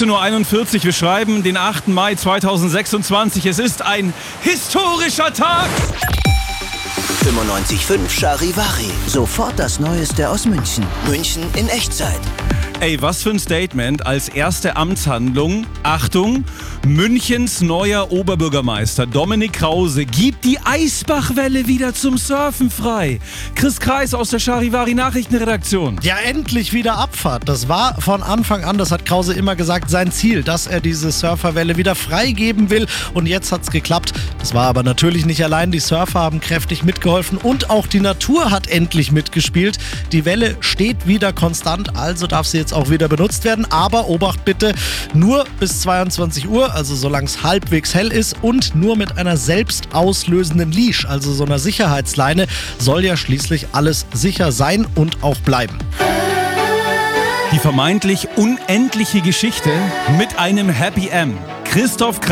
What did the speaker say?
17:41 Uhr. Wir schreiben den 8. Mai 2026. Es ist ein historischer Tag. 95.5 Charivari. Sofort das Neueste aus München. München in Echtzeit. Ey, was für ein Statement als erste Amtshandlung. Achtung, Münchens neuer Oberbürgermeister Dominik Krause gibt die Eisbachwelle wieder zum Surfen frei. Chris Kreis aus der Charivari Nachrichtenredaktion. Ja, endlich wieder Abfahrt. Das war von Anfang an, das hat Krause immer gesagt, sein Ziel, dass er diese Surferwelle wieder freigeben will. Und jetzt hat's geklappt. Das war aber natürlich nicht allein. Die Surfer haben kräftig mitgeholfen und auch die Natur hat endlich mitgespielt. Die Welle steht wieder konstant, also darf sie jetzt auch wieder benutzt werden. Aber Obacht bitte, nur bis 22 Uhr, also solange es halbwegs hell ist und nur mit einer selbst auslösenden Leash, also so einer Sicherheitsleine, soll ja schließlich alles sicher sein und auch bleiben. Die vermeintlich unendliche Geschichte mit einem Happy End. Christoph Kreis